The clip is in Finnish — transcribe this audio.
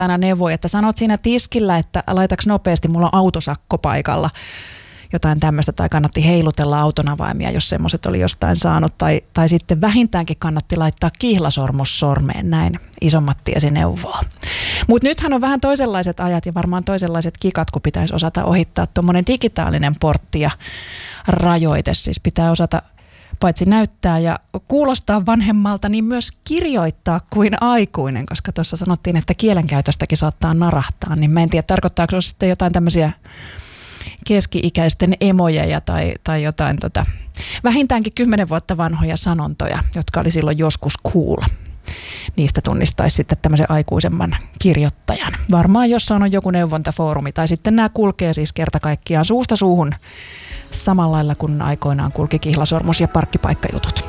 aina neuvoi, että sanot siinä tiskillä, että laitaks nopeasti, mulla on autosakko paikalla. Jotain tämmöistä, tai kannatti heilutella auton avaimia, jos semmoiset oli jostain saanut, tai sitten vähintäänkin kannatti laittaa kihlasormus sormeen, näin isommat tiesi neuvoa. Mutta nythän on vähän toisenlaiset ajat ja varmaan toisenlaiset kikat, kun pitäisi osata ohittaa tuommoinen digitaalinen portti ja rajoite, siis pitää osata paitsi näyttää ja kuulostaa vanhemmalta, niin myös kirjoittaa kuin aikuinen, koska tuossa sanottiin, että kielenkäytöstäkin saattaa narahtaa, niin mä en tiedä, tarkoittaako se sitten jotain tämmöisiä keski-ikäisten emojeja tai jotain vähintäänkin 10 vuotta vanhoja sanontoja, jotka oli silloin joskus cool. Niistä tunnistaisi sitten tämmöisen aikuisemman kirjoittajan. Varmaan jossain on joku neuvontafoorumi tai sitten nämä kulkee siis kerta kaikkiaan suusta suuhun samalla lailla kuin aikoinaan kulki kihlasormus ja parkkipaikkajutut.